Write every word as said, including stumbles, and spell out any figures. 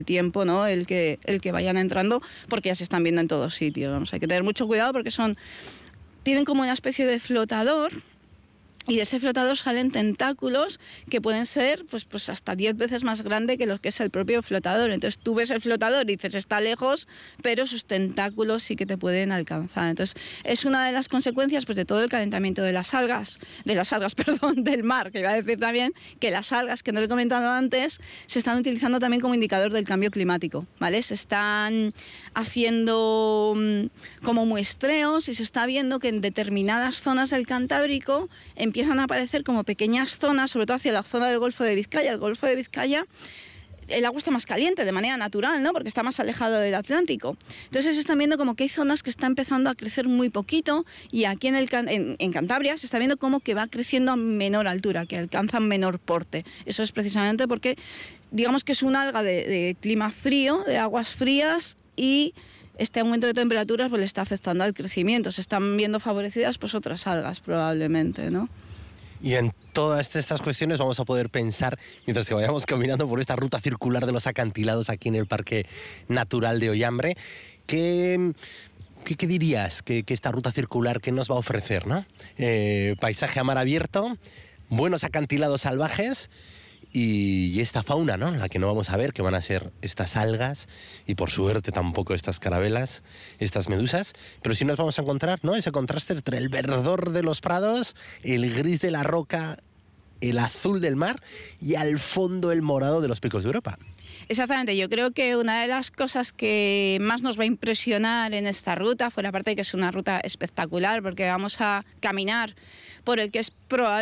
tiempo, ¿no? El que, el que vayan entrando, porque ya se están viendo en todos sitios, ¿no? O sea, hay que tener mucho cuidado porque son, tienen como una especie de flotador. Y de ese flotador salen tentáculos que pueden ser pues, pues hasta diez veces más grande que lo que es el propio flotador. Entonces tú ves el flotador y dices está lejos, pero sus tentáculos sí que te pueden alcanzar. Entonces es una de las consecuencias pues, de todo el calentamiento de las algas, de las algas, perdón, del mar, que iba a decir también que las algas, que no lo he comentado antes, se están utilizando también como indicador del cambio climático, ¿vale? Se están haciendo como muestreos y se está viendo que en determinadas zonas del Cantábrico empiezan a aparecer como pequeñas zonas, sobre todo hacia la zona del Golfo de Vizcaya. El Golfo de Vizcaya, el agua está más caliente de manera natural, ¿no? Porque está más alejado del Atlántico. Entonces se están viendo como que hay zonas que están empezando a crecer muy poquito y aquí en, el, en, en Cantabria se está viendo como que va creciendo a menor altura, que alcanzan menor porte. Eso es precisamente porque, digamos que es un alga de, de clima frío, de aguas frías, y este aumento de temperaturas pues, le está afectando al crecimiento. Se están viendo favorecidas pues, otras algas probablemente, ¿no? Y en todas estas cuestiones vamos a poder pensar, mientras que vayamos caminando por esta ruta circular de los acantilados aquí en el Parque Natural de Ollambre, ¿qué, qué, qué dirías que, que esta ruta circular qué nos va a ofrecer, ¿no? Eh, paisaje a mar abierto, buenos acantilados salvajes y esta fauna, ¿no? La que no vamos a ver, que van a ser estas algas y por suerte tampoco estas carabelas, estas medusas, pero sí nos vamos a encontrar, ¿no? Ese contraste entre el verdor de los prados, el gris de la roca, el azul del mar y al fondo el morado de los picos de Europa. Exactamente, yo creo que una de las cosas que más nos va a impresionar en esta ruta, fuera parte de que es una ruta espectacular, porque vamos a caminar por el que es probable